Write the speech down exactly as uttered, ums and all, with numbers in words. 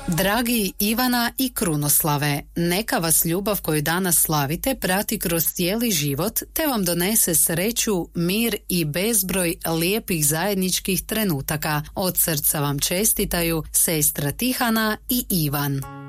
Dragi Ivana i Krunoslave, neka vas ljubav koju danas slavite prati kroz cijeli život te vam donese sreću, mir i bezbroj lijepih zajedničkih trenutaka. Od srca vam čestitaju sestra Tihana i Ivan.